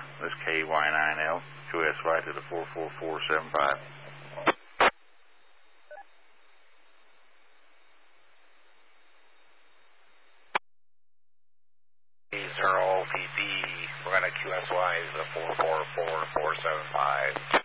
This KY9L, QSY to the 44475. Zero PP, we're going to QSY is the 444475.